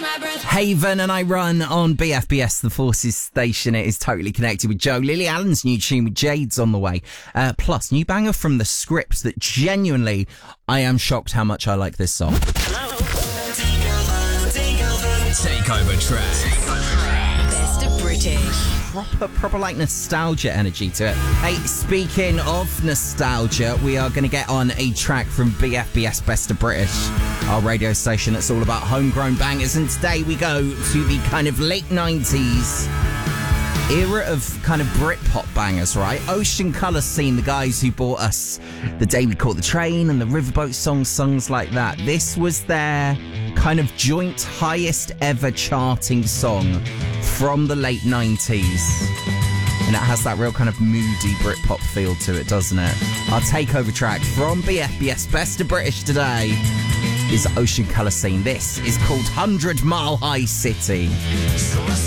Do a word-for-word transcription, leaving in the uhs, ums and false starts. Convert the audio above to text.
Haven and I Run on B F B S, the Forces station. It is totally connected with Joe. Lily Allen's new tune with Jade's on the way. Uh, plus, new banger from The Script that genuinely, I am shocked how much I like this song. Takeover track. Best of British. Proper, proper like nostalgia energy to it. Hey, speaking of nostalgia, we are going to get on a track from B F B S Best of British, our radio station that's all about homegrown bangers. And today we go to the kind of late nineties era of kind of Britpop bangers, right? Ocean Colour Scene, the guys who bought us The Day We Caught the Train and the Riverboat songs, songs like that. This was their kind of joint highest ever charting song from the late nineties. And it has that real kind of moody Britpop feel to it, doesn't it? Our takeover track from B F B S Best of British today is Ocean Colour Scene. This is called Hundred Mile High City.